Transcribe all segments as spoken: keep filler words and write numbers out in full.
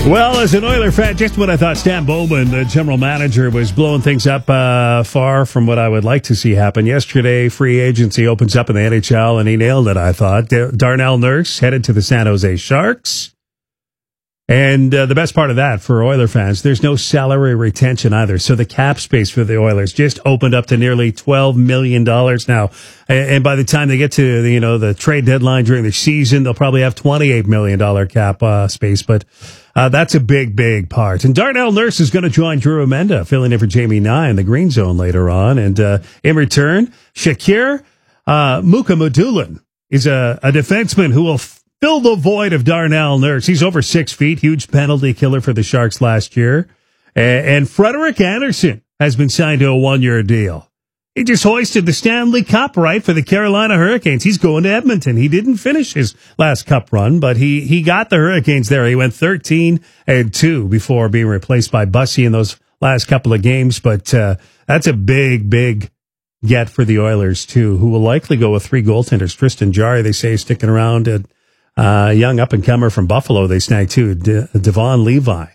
Well, as an Oiler fan, just when I thought Stan Bowman, the general manager, was blowing things up uh, far from what I would like to see happen. Yesterday, free agency opens up in the N H L, and he nailed it, I thought. D- Darnell Nurse headed to the San Jose Sharks. And uh, the best part of that for Oiler fans, there's no salary retention either. So the cap space for the Oilers just opened up to nearly twelve million dollars now. And, and by the time they get to the, you know, the trade deadline during the season, they'll probably have twenty-eight million dollars cap uh, space. But uh, that's a big, big part. And Darnell Nurse is going to join Drew Emenda, filling in for Jamie Nye in the green zone later on. And uh, in return, Shakir uh, Mukhamadullin is a, a defenseman who will f- fill the void of Darnell Nurse. He's over six feet, huge penalty killer for the Sharks last year. And, and Frederick Anderson has been signed to a one-year deal. He just hoisted the Stanley Cup, right, for the Carolina Hurricanes. He's going to Edmonton. He didn't finish his last Cup run, but he, he got the Hurricanes there. He went thirteen and two before being replaced by Bussy in those last couple of games. But uh, that's a big, big get for the Oilers, too, who will likely go with three goaltenders. Tristan Jarry, they say, is sticking around. A uh, young up-and-comer from Buffalo they snagged, too, De- Devon Levi.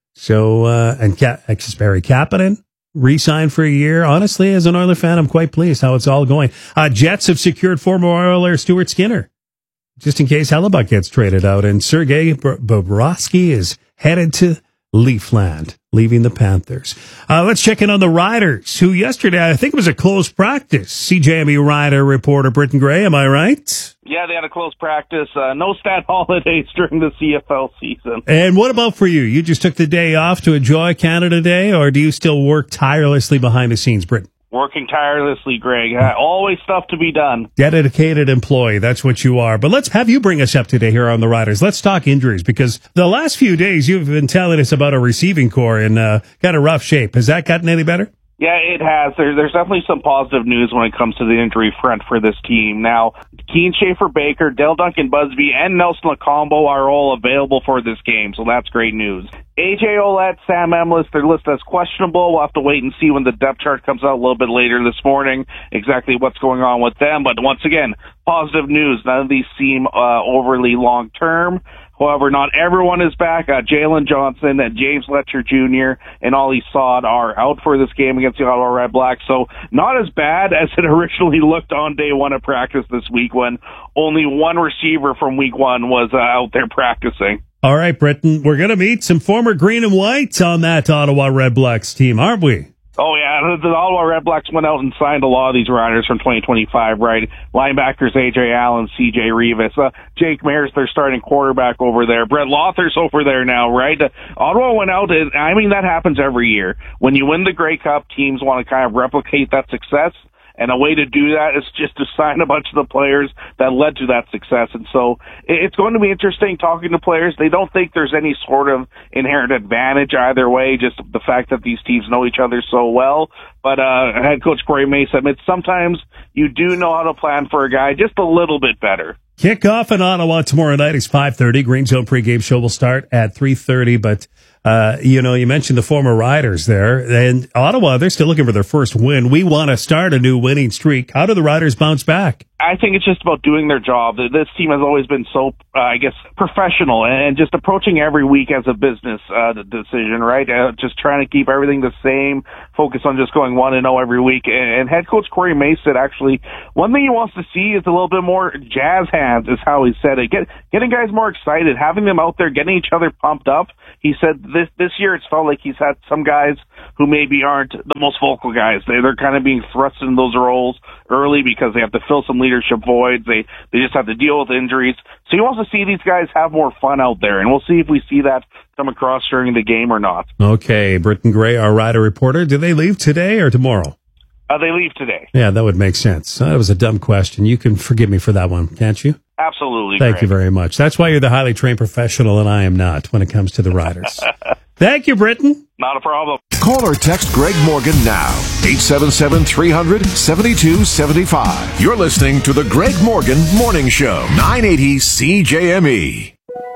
So, uh, and Ka- Barry Kapanen re-signed for a year. Honestly, as an Oiler fan, I'm quite pleased how it's all going. Uh, Jets have secured former Oiler Stuart Skinner, just in case Hellebuck gets traded out. And Sergei Bobrovsky is headed to Leafland, leaving the Panthers. Uh, let's check in on the Riders, who yesterday, I think it was a close practice. C J M E Rider reporter Britton Gray, am I right? Yeah, they had a close practice. Uh, no stat holidays during the C F L season. And what about for you? You just took the day off to enjoy Canada Day, or do you still work tirelessly behind the scenes, Britton? Working tirelessly, Greg. Uh, always stuff to be done. Dedicated employee, that's what you are. But let's have you bring us up today here on the Riders. Let's talk injuries, because the last few days you've been telling us about a receiving core in uh, kind of rough shape. Has that gotten any better? Yeah, it has. There, there's definitely some positive news when it comes to the injury front for this team. Now, Keane Schaefer-Baker, Dale Duncan-Busby, and Nelson Lacombo are all available for this game, so that's great news. A J Ouellette, Sam Emlis, they're listed as questionable. We'll have to wait and see when the depth chart comes out a little bit later this morning, exactly what's going on with them. But once again, positive news. None of these seem uh, overly long-term. However, not everyone is back. Uh, Jalen Johnson and James Letcher Junior and Ollie Saad are out for this game against the Ottawa Red Blacks. So not as bad as it originally looked on day one of practice this week, when only one receiver from week one was uh, out there practicing. All right, Britton, we're going to meet some former green and white on that Ottawa Red Blacks team, aren't we? Oh, yeah, the Ottawa Red Blacks went out and signed a lot of these riders from twenty twenty-five, right? Linebackers A J Allen, C J Rivas, uh, Jake Mayers, their starting quarterback over there. Brett Lother's over there now, right? Uh, Ottawa went out, and I mean, that happens every year. When you win the Grey Cup, teams want to kind of replicate that success. And a way to do that is just to sign a bunch of the players that led to that success. And so it's going to be interesting talking to players. They don't think there's any sort of inherent advantage either way, just the fact that these teams know each other so well. But uh head coach Corey Mace admits sometimes you do know how to plan for a guy just a little bit better. Kickoff in Ottawa tomorrow night is five thirty. Green Zone pregame show will start at three thirty, but Uh, you know, you mentioned the former Riders there, and Ottawa, they're still looking for their first win. We want to start a new winning streak. How do the Riders bounce back? I think it's just about doing their job. This team has always been so, uh, I guess, professional and just approaching every week as a business uh, decision, right? Uh, just trying to keep everything the same, focus on just going one and zero every week. And, and head coach Corey Mace said, actually, one thing he wants to see is a little bit more jazz hands, is how he said it. Get, getting guys more excited, having them out there, getting each other pumped up. He said this this year it's felt like he's had some guys who maybe aren't the most vocal guys. They, they're kind of being thrust in those roles early because they have to fill some leadership voids. They they just have to deal with injuries. So he wants to see these guys have more fun out there, and we'll see if we see that come across during the game or not. Okay, Britton Gray, our Rider reporter. Do they leave today or tomorrow? Uh, they leave today. Yeah, that would make sense. That was a dumb question. You can forgive me for that one, can't you? Absolutely. Thank Greg. you very much. That's why you're the highly trained professional, and I am not when it comes to the Riders. Thank you, Britton. Not a problem. Call or text Greg Morgan now. eight seven seven, three hundred, seventy-two seventy-five. You're listening to the Greg Morgan Morning Show, nine eighty C J M E.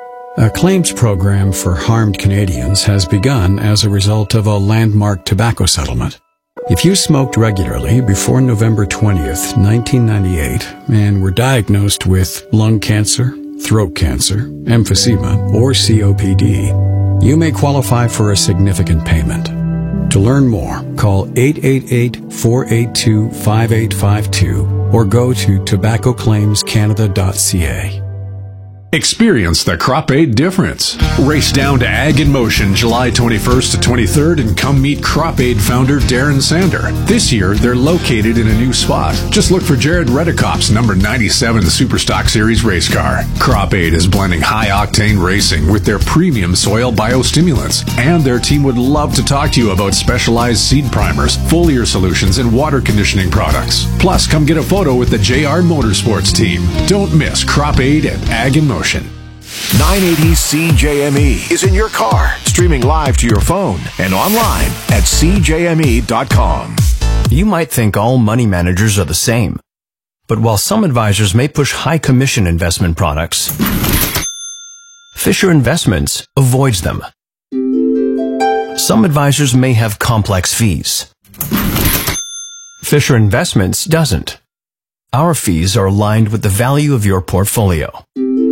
A claims program for harmed Canadians has begun as a result of a landmark tobacco settlement. If you smoked regularly before November twentieth, nineteen ninety-eight, and were diagnosed with lung cancer, throat cancer, emphysema, or C O P D, you may qualify for a significant payment. To learn more, call eight eight eight, four eight two, five eight five two or go to tobacco claims canada dot c a. Experience the Crop Aid difference. Race down to Ag in Motion July twenty-first to twenty-third and come meet Crop Aid founder Darren Sander. This year, they're located in a new spot. Just look for Jared Redekop's number ninety-seven Superstock Series race car. Crop Aid is blending high-octane racing with their premium soil biostimulants. And their team would love to talk to you about specialized seed primers, foliar solutions, and water conditioning products. Plus, come get a photo with the J R Motorsports team. Don't miss Crop Aid at Ag in Motion. nine eighty C J M E is in your car, streaming live to your phone and online at c j m e dot com. You might think all money managers are the same. But while some advisors may push high commission investment products, Fisher Investments avoids them. Some advisors may have complex fees. Fisher Investments doesn't. Our fees are aligned with the value of your portfolio.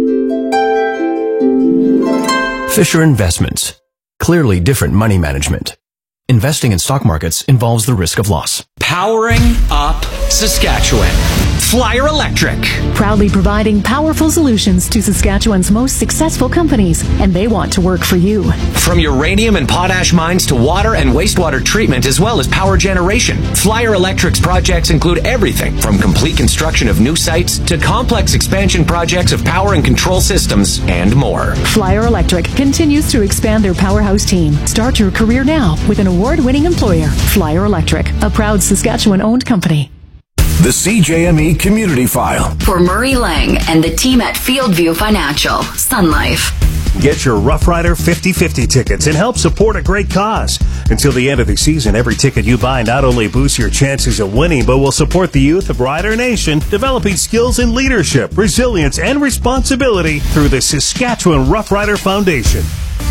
Fisher Investments. Clearly different money management. Investing in stock markets involves the risk of loss. Powering up Saskatchewan. Flyer Electric. Proudly providing powerful solutions to Saskatchewan's most successful companies, and they want to work for you. From uranium and potash mines to water and wastewater treatment, as well as power generation, Flyer Electric's projects include everything from complete construction of new sites to complex expansion projects of power and control systems and more. Flyer Electric continues to expand their powerhouse team. Start your career now with an award-winning employer, Flyer Electric, a proud Saskatchewan-owned company. The C J M E Community File. For Murray Lang and the team at Fieldview Financial, Sun Life. Get your Rough Rider fifty fifty tickets and help support a great cause. Until the end of the season, every ticket you buy not only boosts your chances of winning, but will support the youth of Rider Nation, developing skills in leadership, resilience, and responsibility through the Saskatchewan Rough Rider Foundation.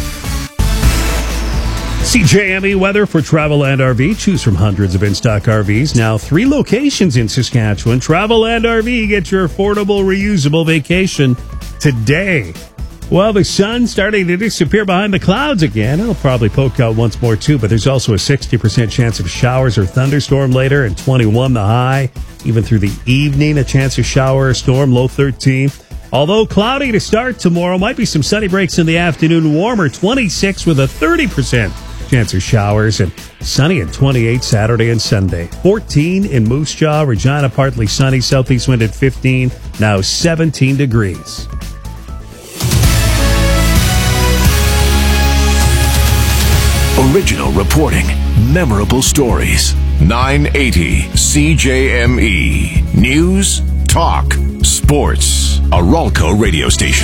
C J M E weather for Travelland R V. Choose from hundreds of in-stock R Vs. Now three locations in Saskatchewan. Travelland R V. Get your affordable, reusable vacation today. Well, the sun's starting to disappear behind the clouds again. It'll probably poke out once more, too, but there's also a sixty percent chance of showers or thunderstorm later, and twenty-one the high. Even through the evening, a chance of shower or storm, low thirteen. Although cloudy to start tomorrow, might be some sunny breaks in the afternoon, warmer, twenty-six with a thirty percent chance of showers, and sunny at twenty-eight Saturday and Sunday. fourteen in Moose Jaw, Regina, partly sunny, southeast wind at fifteen, now seventeen degrees. Original reporting, memorable stories. nine eighty C J M E. News, talk, sports. A Ralco radio station.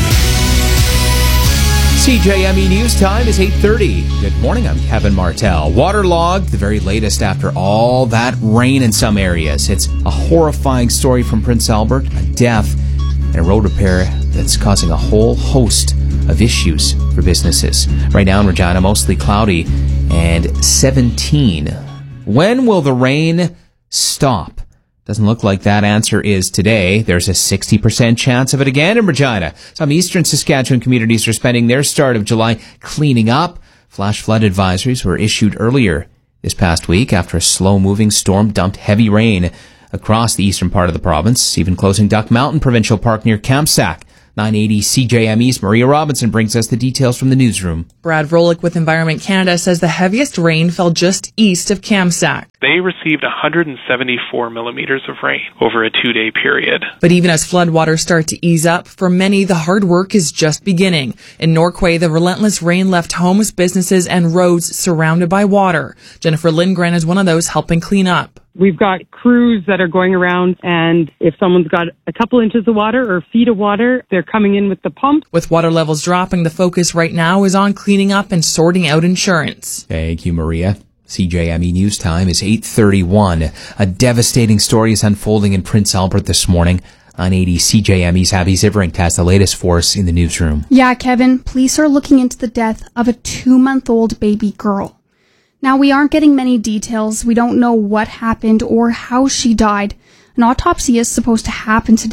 C J M E News Time is eight thirty. Good morning, I'm Kevin Martell. Waterlogged, the very latest after all that rain in some areas. It's a horrifying story from Prince Albert, a death, and a road repair that's causing a whole host of issues for businesses. Right now in Regina, mostly cloudy and seventeen. When will the rain stop? Doesn't look like that answer is today. There's a sixty percent chance of it again in Regina. Some eastern Saskatchewan communities are spending their start of July cleaning up. Flash flood advisories were issued earlier this past week after a slow-moving storm dumped heavy rain across the eastern part of the province, even closing Duck Mountain Provincial Park near Kamsack. nine eighty C J M E's Maria Robinson brings us the details from the newsroom. Brad Vrolik with Environment Canada says the heaviest rain fell just east of Kamsack. They received one hundred seventy-four millimeters of rain over a two-day period. But even as floodwaters start to ease up, for many, the hard work is just beginning. In Norquay, the relentless rain left homes, businesses, and roads surrounded by water. Jennifer Lindgren is one of those helping clean up. We've got crews that are going around, and if someone's got a couple inches of water or feet of water, they're coming in with the pump. With water levels dropping, the focus right now is on cleaning up and sorting out insurance. Thank you, Maria. C J M E News Time is eight thirty-one. A devastating story is unfolding in Prince Albert this morning. nine eighty C J M E's Abby Ziverink has the latest for us in the newsroom. Yeah, Kevin, police are looking into the death of a two-month-old baby girl. Now, we aren't getting many details. We don't know what happened or how she died. An autopsy is supposed to happen today,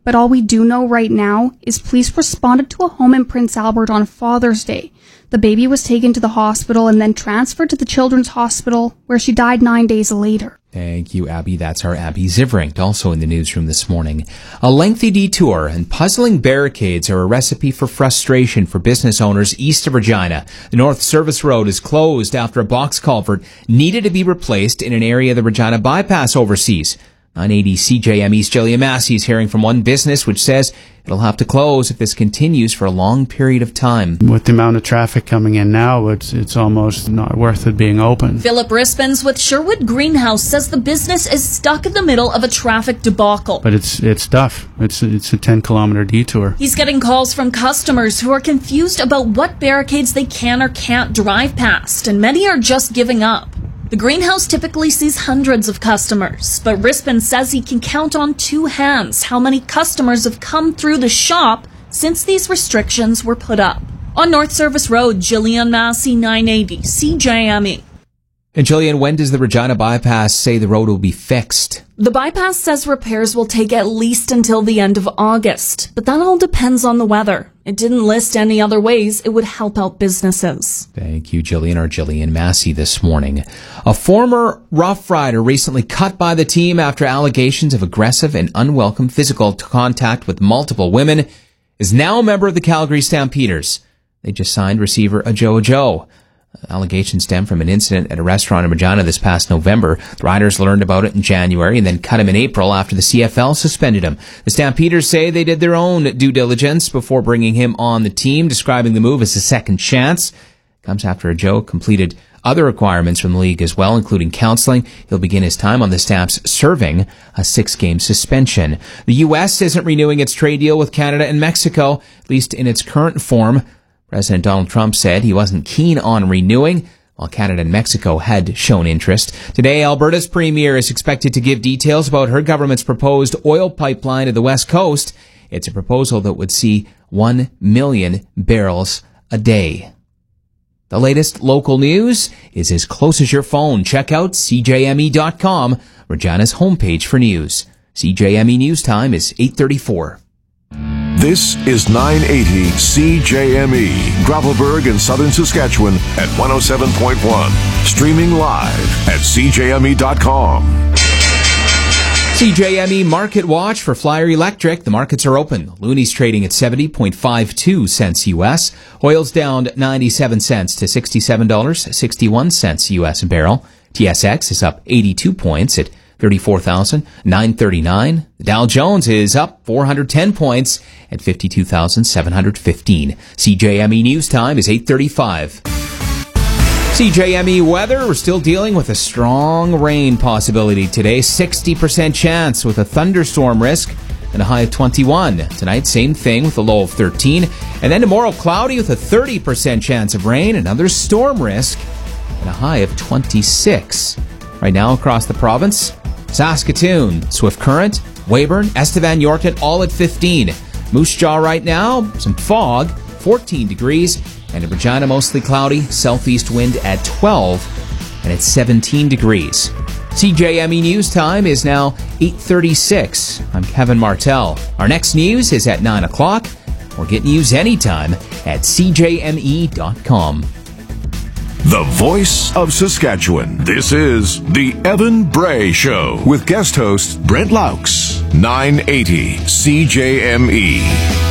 but all we do know right now is police responded to a home in Prince Albert on Father's Day. The baby was taken to the hospital and then transferred to the Children's Hospital, where she died nine days later. Thank you, Abby. That's our Abby Zivrink, also in the newsroom this morning. A lengthy detour and puzzling barricades are a recipe for frustration for business owners east of Regina. The North Service Road is closed after a box culvert needed to be replaced in an area the Regina bypass oversees. nine eighty C J M E's Jillian Massey is hearing from one business which says it'll have to close if this continues for a long period of time. With the amount of traffic coming in now, it's it's almost not worth it being open. Philip Rispens with Sherwood Greenhouse says the business is stuck in the middle of a traffic debacle. But it's it's tough. It's it's a ten kilometer detour. He's getting calls from customers who are confused about what barricades they can or can't drive past, and many are just giving up. The greenhouse typically sees hundreds of customers, but Rispin says he can count on two hands how many customers have come through the shop since these restrictions were put up. On North Service Road, Jillian Massey, nine eighty C J M E. And Jillian, when does the Regina bypass say the road will be fixed? The bypass says repairs will take at least until the end of August, but that all depends on the weather. It didn't list any other ways it would help out businesses. Thank you, Jillian, or Jillian Massey this morning. A former Rough Rider recently cut by the team after allegations of aggressive and unwelcome physical contact with multiple women is now a member of the Calgary Stampeders. They just signed receiver Ajo Ajo. Allegations stem from an incident at a restaurant in Regina this past November. The Riders learned about it in January and then cut him in April after the C F L suspended him. The Stampeders say they did their own due diligence before bringing him on the team, describing the move as a second chance. Comes after Ajo completed other requirements from the league as well, including counseling. He'll begin his time on the Stamps serving a six-game suspension. The U S isn't renewing its trade deal with Canada and Mexico, at least in its current form. President Donald Trump said he wasn't keen on renewing, while Canada and Mexico had shown interest. Today, Alberta's premier is expected to give details about her government's proposed oil pipeline to the West Coast. It's a proposal that would see one million barrels a day. The latest local news is as close as your phone. Check out C J M E dot com, Regina's homepage for news. C J M E News Time is eight thirty-four. This is nine eighty C J M E, Gravelburg in southern Saskatchewan at one oh seven point one. Streaming live at C J M E dot com. C J M E Market Watch for Flyer Electric. The markets are open. Looney's trading at seventy point five two cents U S. Oil's down ninety-seven cents to sixty-seven dollars and sixty-one cents U S a barrel. T S X is up eighty-two points at thirty-four thousand nine hundred thirty-nine. The Dow Jones is up four hundred ten points at fifty-two thousand seven hundred fifteen. C J M E News Time is eight thirty-five. C J M E weather, we're still dealing with a strong rain possibility today. sixty percent chance with a thunderstorm risk and a high of twenty-one. Tonight, same thing with a low of thirteen. And then tomorrow, cloudy with a thirty percent chance of rain, another storm risk, and a high of twenty-six. Right now across the province, Saskatoon, Swift Current, Weyburn, Estevan, Yorkton, all at fifteen. Moose Jaw right now, some fog, fourteen degrees. And in Regina, mostly cloudy, southeast wind at twelve, and it's seventeen degrees. C J M E News Time is now eight thirty-six. I'm Kevin Martell. Our next news is at nine o'clock, or get news anytime at C J M E dot com. The voice of Saskatchewan. This is The Evan Bray Show with guest host Brent Laux. nine eighty C J M E.